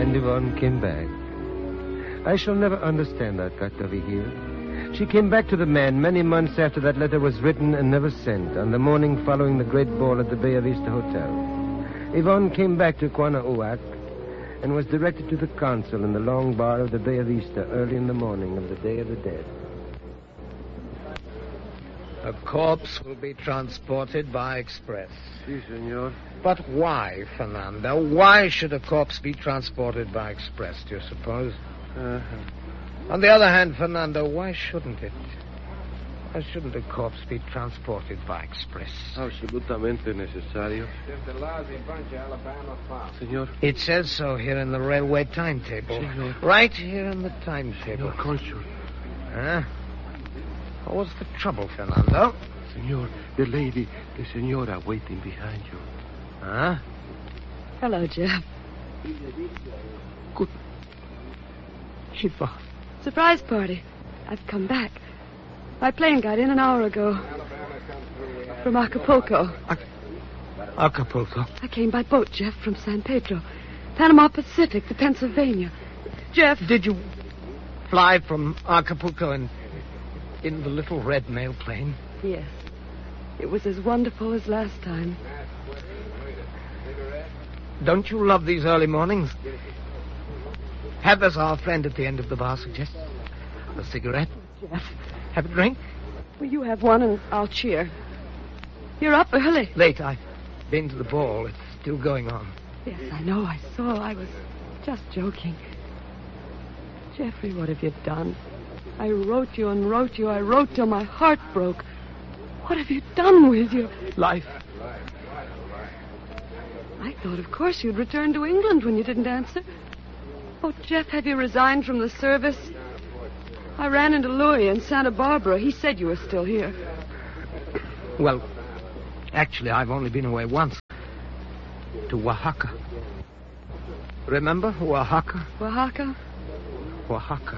And Yvonne came back. I shall never understand that, Katerina. She came back to the man many months after that letter was written and never sent, on the morning following the great ball at the Bay of Vista Hotel. Yvonne came back to Quanauac and was directed to the consul in the long bar of the Bay of Vista early in the morning of the Day of the Dead. A corpse will be transported by express. Si, senor. But why, Fernando? Why should a corpse be transported by express, do you suppose? On the other hand, Fernando, why shouldn't it? Why shouldn't a corpse be transported by express? Absolutamente necesario. Senor. It says so here in the railway timetable. Senor. Right here in the timetable. Senor Consul. Huh? What's the trouble, Fernando? Senor, the lady, the senora waiting behind you. Huh? Hello, Jeff. Good. Yvonne. Surprise party. I've come back. My plane got in an hour ago. From Acapulco. Acapulco? I came by boat, Jeff, from San Pedro. Panama Pacific to Pennsylvania. Jeff... Did you fly from Acapulco in the little red mail plane? Yes. It was as wonderful as last time. Don't you love these early mornings? Have as our friend at the end of the bar suggests. A cigarette? Jeff. Have a drink? Well, you have one and I'll cheer. You're up early. Late. I've been to the ball. It's still going on. Yes, I know. I saw. I was just joking. Jeffrey, what have you done? I wrote you and wrote you. I wrote till my heart broke. What have you done with you? Life. I thought, of course, you'd return to England when you didn't answer. Oh, Jeff, have you resigned from the service? I ran into Louis in Santa Barbara. He said you were still here. Well, actually, I've only been away once. To Oaxaca. Remember Oaxaca? Oaxaca? Oaxaca.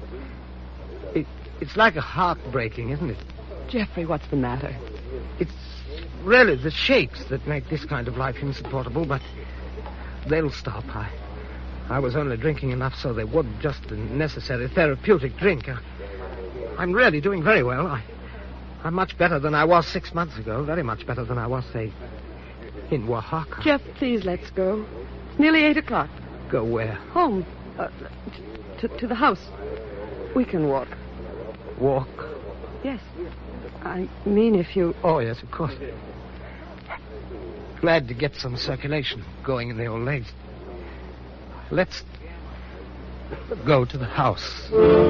It's like a heartbreaking, isn't it? Jeffrey, what's the matter? It's really the shakes that make this kind of life insupportable, but they'll stop. I was only drinking enough so they would, just a necessary therapeutic drink. I'm really doing very well. I'm much better than I was 6 months ago. Very much better than I was, say, in Oaxaca. Jeff, please, let's go. It's nearly 8 o'clock. Go where? Home. To the house. We can walk. Walk? Yes. I mean, if you... Oh, yes, of course. Glad to get some circulation going in the old legs. Let's go to the house.